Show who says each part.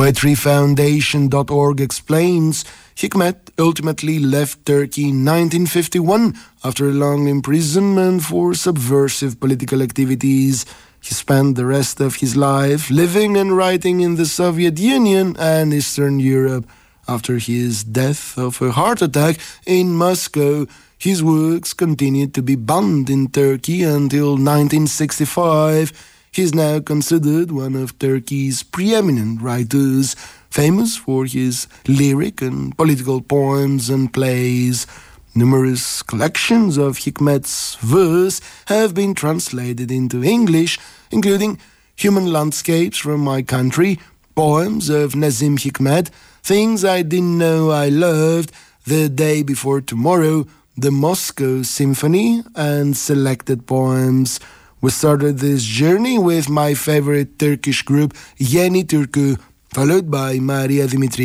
Speaker 1: PoetryFoundation.org explains, Hikmet ultimately left Turkey in 1951 after a long imprisonment for subversive political activities. He spent the rest of his life living and writing in the Soviet Union and Eastern Europe. After his death of a heart attack in Moscow, his works continued to be banned in Turkey until 1965. He is now considered one of Turkey's preeminent writers, famous for his lyric and political poems and plays. Numerous collections of Hikmet's verse have been translated into English, including Human Landscapes from My Country, poems of Nazim Hikmet, Things I Didn't Know I Loved, The Day Before Tomorrow, the Moscow Symphony, and selected poems. We started this journey with my favorite Turkish group, Yeni Türkü, followed by Maria Dimitrieva.